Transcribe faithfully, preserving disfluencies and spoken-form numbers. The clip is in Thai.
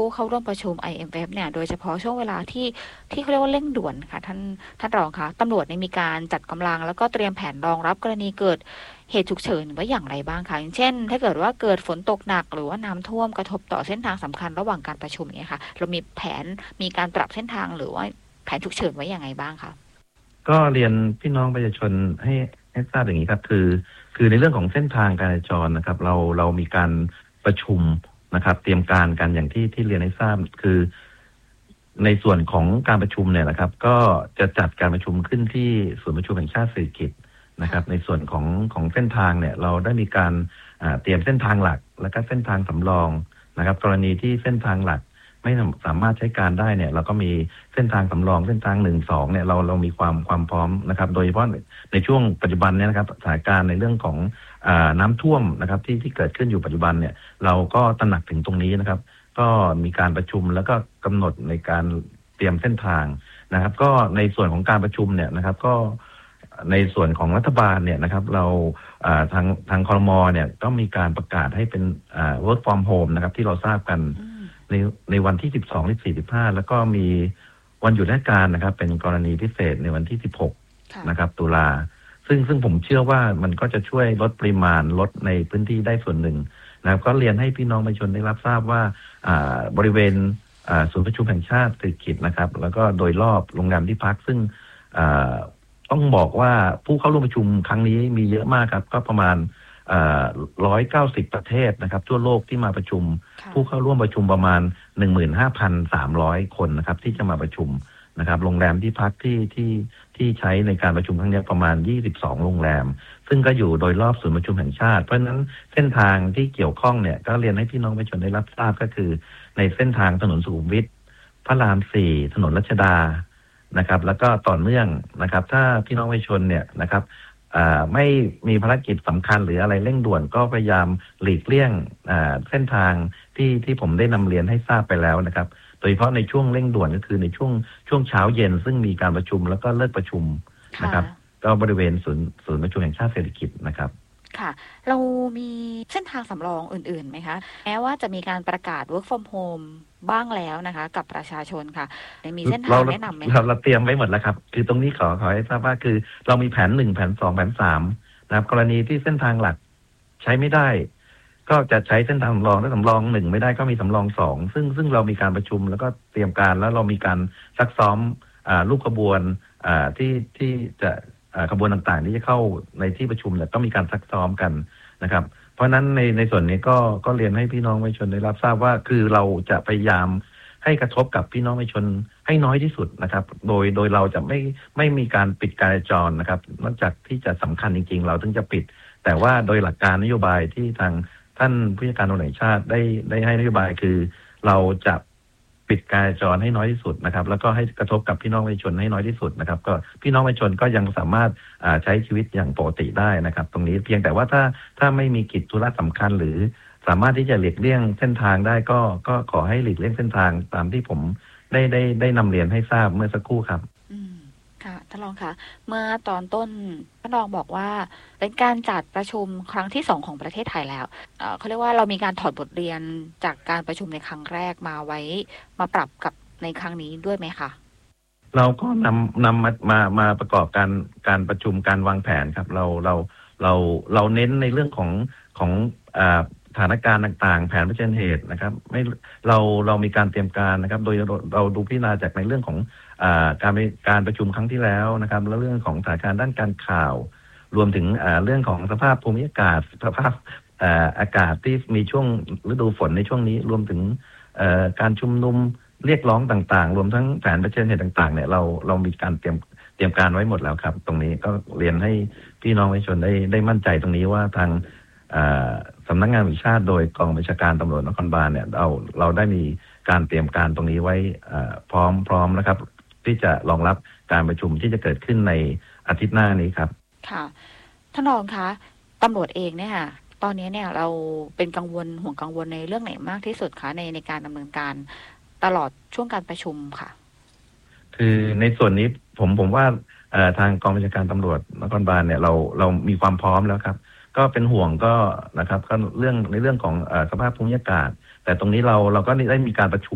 เข้าร่วมประชุม ไอ เอ็ม เอฟ เนี่ยโดยเฉพาะช่วงเวลาที่ที่เขาเรียกว่าเร่งด่วนค่ะท่านท่านรองคะตำรวจเนี่ยมีการจัดกำลังแล้วก็เตรียมแผนรองรับกรณีเกิดเหตุฉุกเฉินไว้อย่างไรบ้างคะอย่างเช่นถ้าเกิดว่าเกิดฝนตกหนักหรือว่าน้ำท่วมกระทบต่อเส้นทางสำคัญระหว่างการประชุมเนี่ยค่ะเรามีแผนมีการปรับเส้นทางหรือว่าแผนฉุกเฉินไว้อย่างไรบ้างคะก็เรียนพี่น้องประชาชนให้ให้ทราบอย่างนี้ครับคือคือในเรื่องของเส้นทางการจราจรนะครับเราเรามีการประชุมนะครับเตรียมการกันอย่างที่ที่เรียนให้ทราบคือในส่วนของการประชุมเนี่ยนะครับก็จะจัดการประชุมขึ้นที่ศูนย์ประชุมแห่งชาติสิริกิติ์นะครับในส่วนของของเส้นทางเนี่ยเราได้มีการเตรียมเส้นทางหลักและก็เส้นทางสำรองนะครับกรณีที่เส้นทางหลักไม่สามารถใช้การได้เนี่ยเราก็มีเส้นทางสำรองเส้นทางหนึ่งสองเนี่ยเราเรามีความความพร้อมนะครับโดยเฉพาะในช่วงปัจจุบันเนี่ยนะครับสถานการณ์ในเรื่องของอ่าน้ำท่วมนะครับที่ที่เกิดขึ้นอยู่ปัจจุบันเนี่ยเราก็ตระหนักถึงตรงนี้นะครับก็มีการประชุมแล้วก็กำหนดในการเตรียมเส้นทางนะครับก็ในส่วนของการประชุมเนี่ยนะครับก็ในส่วนของรัฐบาลเนี่ยนะครับเราทางทางครม.เนี่ยก็มีการประกาศให้เป็น work from home นะครับที่เราทราบกันในในวันที่สิบสอง สิบสี่ สิบห้าแล้วก็มีวันหยุดราชการนะครับเป็นกรณีพิเศษในวันที่สิบหกนะครับตุลาซึ่งซึ่งผมเชื่อว่ามันก็จะช่วยลดปริมาณลดในพื้นที่ได้ส่วนหนึ่งนะครับก็เรียนให้พี่น้องประชาชนได้รับทราบว่าบริเวณศูนย์ประชุมแห่งชาติสิริกิติ์นะครับแล้วก็โดยรอบโรงแรมที่พักซึ่งต้องบอกว่าผู้เข้าร่วมประชุมครั้งนี้มีเยอะมากครับก็ประมาณหนึ่งร้อยเก้าสิบประเทศนะครับทั่วโลกที่มาประชุมผู้เข้าร่วมประชุมประมาณ หนึ่งหมื่นห้าพันสามร้อย คนนะครับที่จะมาประชุมนะครับโรงแรมที่พักที่ที่ที่ใช้ในการประชุมครั้งนี้ประมาณยี่สิบสองโรงแรมซึ่งก็อยู่โดยรอบศูนย์ประชุมแห่งชาติเพราะฉะนั้นเส้นทางที่เกี่ยวข้องเนี่ยก็เรียนให้พี่น้องประชาชนได้รับทราบก็คือในเส้นทางถนนสุขุมวิทพระรามสี่ถนนรัชดานะครับแล้วก็ต่อเนื่องนะครับถ้าพี่น้องประชาชนเนี่ยนะครับไม่มีภารกิจสำคัญหรืออะไรเร่งด่วนก็พยายามหลีกเลี่ยงเส้นทางที่ที่ผมได้นำเรียนให้ทราบไปแล้วนะครับโดยเฉพาะในช่วงเร่งด่วนก็คือในช่วงช่วงเช้าเย็นซึ่งมีการประชุมแล้วก็เลิกประชุมนะครับก็บริเวณศูนย์ศูนย์ประชุมแห่งชาติเศรษฐกิจนะครับค่ะเรามีเส้นทางสำรองอื่นๆไหมคะแม้ว่าจะมีการประกาศ work from home บ้างแล้วนะคะกับประชาชนค่ะมีเส้นทางแนะนำไหมเราเราเตรียมไว้หมดแล้วครับคือตรงนี้ขอขอให้ทราบว่าคือเรามีแผนหนึ่งแผนสองแผนสามนะครับกรณีที่เส้นทางหลักใช้ไม่ได้ก็จะใช้เส้นทางสำรองถ้าสำรองหนึ่งไม่ได้ก็มีสำรองสองซึ่งซึ่งเรามีการประชุมแล้วก็เตรียมการแล้วเรามีการซักซ้อมลูกขบวนที่ที่จะขบวนต่างๆที่จะเข้าในที่ประชุมเนี่ยก็มีการซักซ้อมกันนะครับเพราะฉะนั้นในในส่วนนี้ก็ก็เรียนให้พี่น้องประชาชนได้รับทราบว่าคือเราจะพยายามให้กระทบกับพี่น้องประชาชนให้น้อยที่สุดนะครับโดยโดยเราจะไม่ไม่มีการปิดการจราจรนะครับนอกจากที่จะสำคัญจริงๆเราถึงจะปิดแต่ว่าโดยหลักการนโยบายที่ทางท่านผู้ว่าการตำรวจแห่งชาติได้ได้ให้นโยบายคือเราจะปิดการจราจรให้น้อยที่สุดนะครับแล้วก็ให้กระทบกับพี่น้องประชาชนให้น้อยที่สุดนะครับก็พี่น้องประชาชนก็ยังสามารถใช้ชีวิตอย่างปกติได้นะครับตรงนี้เพียงแต่ว่าถ้าถ้าไม่มีกิจธุระสำคัญหรือสามารถที่จะหลีกเลี่ยงเส้นทางได้ก็ก็ขอให้หลีกเลี่ยงเส้นทางตามที่ผมได้ได้ได้นำเรียนให้ทราบเมื่อสักครู่ครับอืมค่ะท่านรองคะเมื่อตอนต้นท่านรองบอกว่าเป็นการจัดประชุมครั้งที่สองของประเทศไทยแล้วเอ่อเขาเรียกว่าเรามีการถอดบทเรียนจากการประชุมในครั้งแรกมาไว้มาปรับกับในครั้งนี้ด้วยไหมคะเราก็นำนำมามามาประกอบการการประชุมการวางแผนครับเราเราเราเราเน้นในเรื่องของของอ่าสถานการณ์ต่างๆแผนเผชิญเหตุนะครับไม่เราเรามีการเตรียมการนะครับโดยเราเราดูพิจารณาจากในเรื่องของอ่าการการประชุมครั้งที่แล้วนะครับแล้วเรื่องของสถานการณ์ด้านการข่าวรวมถึงอ่าเรื่องของสภาพภูมิอากาศสภาพอ่าอากาศที่มีช่วงฤดูฝนในช่วงนี้รวมถึงเอ่อการชุมนุมเรียกร้องต่างๆรวมทั้งแผนเผชิญเหตุต่างๆเนี่ยเราเรามีการเตรียมเตรียมการไว้หมดแล้วครับตรงนี้ก็เรียนให้พี่น้องประชาชนได้ได้มั่นใจตรงนี้ว่าทางสำนักงานตำรวจแห่งชาติโดยกองบัญชาการตำรวจนครบาลเนี่ยเราเราได้มีการเตรียมการตรงนี้ไว้พร้อมพร้อมนะครับที่จะรองรับการประชุมที่จะเกิดขึ้นในอาทิตย์หน้านี้ครับค่ะท่านรองคะตำรวจเองเนี่ยตอนนี้เนี่ยเราเป็นกังวลห่วงกังวลในเรื่องไหนมากที่สุดคะในในการดำเนินการตลอดช่วงการประชุมค่ะคือในส่วนนี้ผมผมว่าทางกองบัญชาการตำรวจนครบาลเนี่ยเราเรามีความพร้อมแล้วครับก็เป็นห่วงก็นะครับก็เรื่องในเรื่องของสภาพภูมิอากาศแต่ตรงนี้เราเราก็ได้มีการประชุม